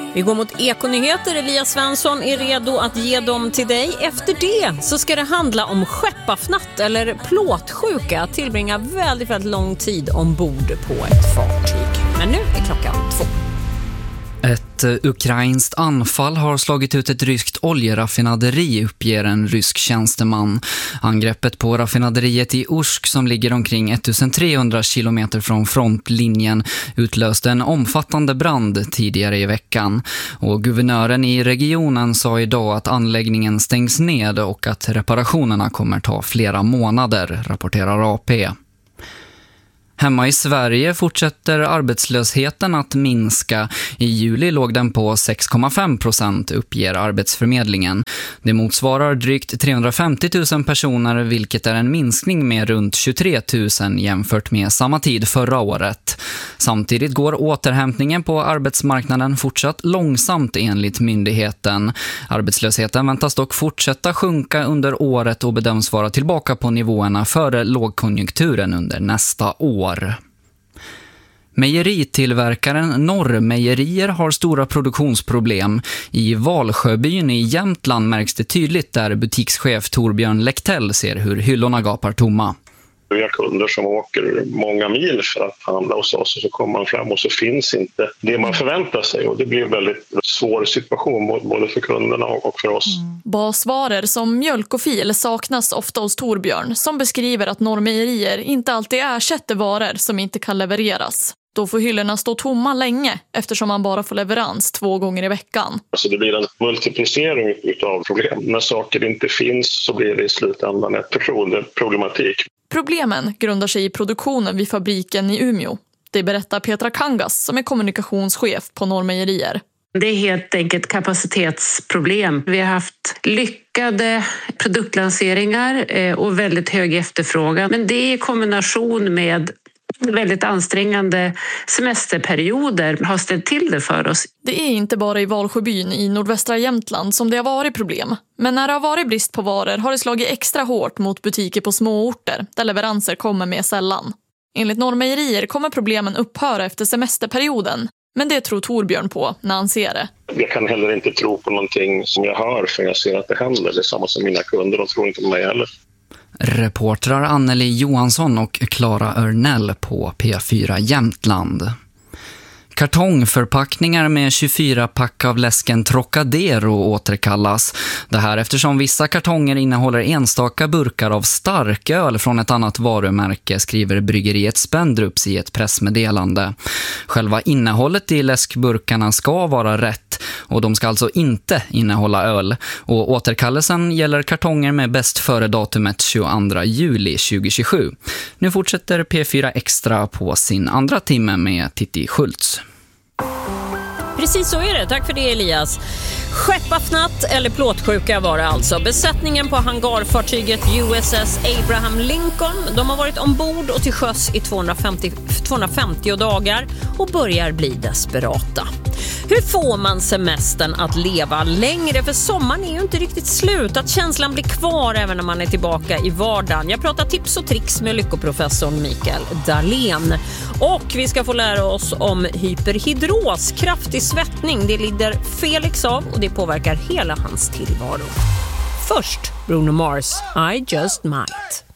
Vi går mot ekonyheter. Elias Svensson är redo att ge dem till dig. Efter det så ska det handla om skeppafnatt eller plåtsjuka. Tillbringa väldigt, väldigt lång tid ombord på ett fartyg. Men nu är klockan 2. Ett ukrainskt anfall har slagit ut ett ryskt oljeraffinaderi, uppger en rysk tjänsteman. Angreppet på raffinaderiet i Ursk, som ligger omkring 1300 kilometer från frontlinjen, utlöste en omfattande brand tidigare i veckan. Och guvernören i regionen sa idag att anläggningen stängs ned och att reparationerna kommer ta flera månader, rapporterar AP. Hemma i Sverige fortsätter arbetslösheten att minska. I juli låg den på 6,5%, uppger Arbetsförmedlingen. Det motsvarar drygt 350 000 personer, vilket är en minskning med runt 23 000 jämfört med samma tid förra året. Samtidigt går återhämtningen på arbetsmarknaden fortsatt långsamt enligt myndigheten. Arbetslösheten väntas dock fortsätta sjunka under året och bedöms vara tillbaka på nivåerna före lågkonjunkturen under nästa år. Mejeritillverkaren Norrmejerier har stora produktionsproblem. I Valsjöbyn i Jämtland märks det tydligt där butikschef Torbjörn Lektell ser hur hyllorna gapar tomma. Vi har kunder som åker många mil för att handla hos oss och så kommer man fram och så finns inte det man förväntar sig. Och det blir en väldigt svår situation både för kunderna och för oss. Basvaror som mjölk och fil saknas ofta hos Torbjörn, som beskriver att Norrmejerier inte alltid ersätter varor som inte kan levereras. Då får hyllorna stå tomma länge eftersom man bara får leverans 2 gånger i veckan. Alltså det blir en multiplicering av problem. När saker inte finns så blir det i slutändan ett förtroendeproblematik. Problemen grundar sig i produktionen vid fabriken i Umeå. Det berättar Petra Kangas som är kommunikationschef på Norrmejerier. Det är helt enkelt kapacitetsproblem. Vi har haft lyckade produktlanseringar och väldigt hög efterfrågan. Men det i kombination med väldigt ansträngande semesterperioder har ställt till det för oss. Det är inte bara i Valsjöbyn i nordvästra Jämtland som det har varit problem. Men när det har varit brist på varor har det slagit extra hårt mot butiker på små orter där leveranser kommer med sällan. Enligt Norrmejerier kommer problemen upphöra efter semesterperioden. Men det tror Torbjörn på när han ser det. Jag kan heller inte tro på någonting som jag hör för jag ser att det händer. Det är samma som mina kunder, de tror inte på mig heller. Reportrar Anneli Johansson och Clara Örnell på P4 Jämtland. Kartongförpackningar med 24 pack av läsken Trocadero återkallas. Det här eftersom vissa kartonger innehåller enstaka burkar av starköl från ett annat varumärke, skriver bryggeriet Spendrups i ett pressmeddelande. Själva innehållet i läskburkarna ska vara rätt och de ska alltså inte innehålla öl. Och återkallelsen gäller kartonger med bäst före datumet 22 juli 2027. Nu fortsätter P4 Extra på sin andra timme med Titti Schultz. Precis så är det. Tack för det, Elias. Skeppafnatt eller plåtsjuka var det alltså. Besättningen på hangarfartyget USS Abraham Lincoln, de har varit ombord och till sjöss i 250 dagar och börjar bli desperata. Hur får man semestern att leva längre? För sommaren är ju inte riktigt slut. Att känslan blir kvar även när man är tillbaka i vardagen. Jag pratar tips och tricks med lyckoprofessorn Mikael Dahlén. Och vi ska få lära oss om hyperhidros, kraftig svettning. Det lider Felix av och det påverkar hela hans tillvaro. Först Bruno Mars, I Just Might.